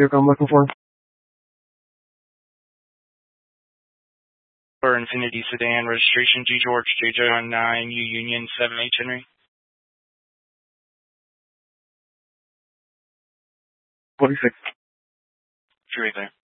vehicle I'm looking for? For Infinity Sedan, registration G George JJ19 U Union 7H Henry. 26. You're right there.